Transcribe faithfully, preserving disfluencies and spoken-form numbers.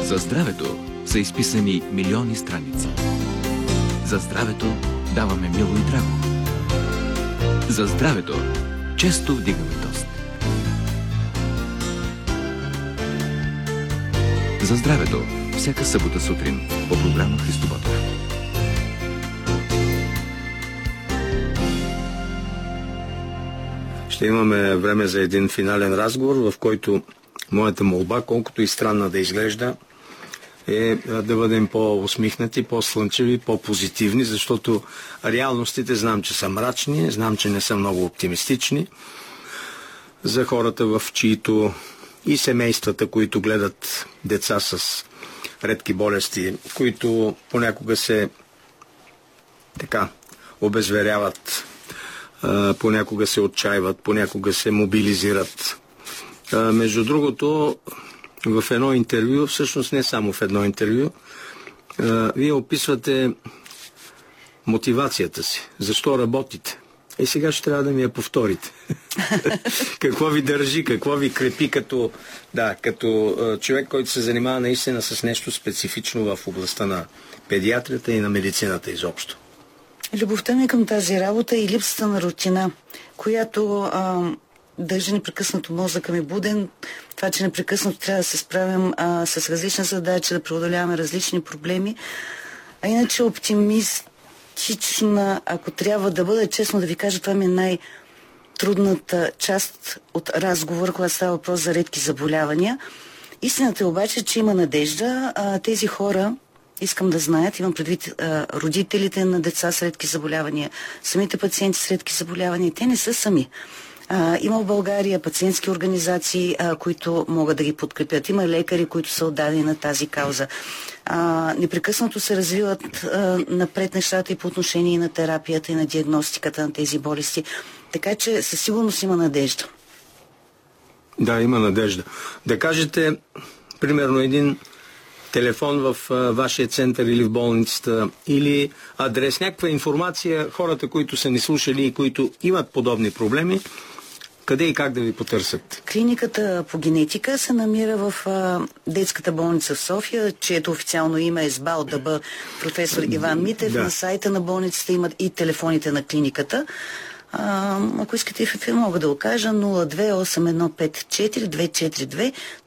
За здравето са изписани милиони страници. За здравето даваме мило и драго. За здравето често вдигаме тост. За здравето всяка събота сутрин по програма Христо Ботев. Ще имаме време за един финален разговор, в който моята молба, колкото и странна да изглежда, е да бъдем по-усмихнати, по-слънчеви, по-позитивни, защото реалностите знам, че са мрачни, знам, че не са много оптимистични. За хората, в чието и семействата, които гледат деца с редки болести, които понякога се така обезверяват, понякога се отчаиват, понякога се мобилизират. Между другото, в едно интервю, всъщност не само в едно интервю, вие описвате мотивацията си. Защо работите? И сега ще трябва да ми я повторите. Какво ви държи, какво ви крепи като, да, като човек, който се занимава наистина с нещо специфично в областта на педиатрията и на медицината изобщо? Любовта ми към тази работа и липсата на рутина, която а, държи непрекъснато мозъка ми буден, това, че непрекъснато трябва да се справим а, с различни задачи, да преодоляваме различни проблеми. А иначе оптимистична, ако трябва да бъда честно да ви кажа, това ми е най-трудната част от разговора, когато става въпрос за редки заболявания. Истината е обаче, че има надежда. А, тези хора, искам да знаят, имам предвид а, родителите на деца с редки заболявания, самите пациенти с редки заболявания, те не са сами. А, има в България пациентски организации, а, които могат да ги подкрепят. Има лекари, които са отдадени на тази кауза. А, непрекъснато се развиват а, напред нещата и по отношение на терапията и на диагностиката на тези болести. Така че със сигурност има надежда. Да, има надежда. Да кажете, примерно, един телефон в а, вашия център или в болницата, или адрес, някаква информация, хората, които са ни слушали и които имат подобни проблеми, къде и как да ви потърсят? Клиниката по генетика се намира в а, детската болница в София, чието официално име е СБАЛ-ДБ професор Иван Митев. Да. На сайта на болницата имат и телефоните на клиниката. А, ако искате в ефир, мога да го кажа нула две осем едно пет четири две четири две.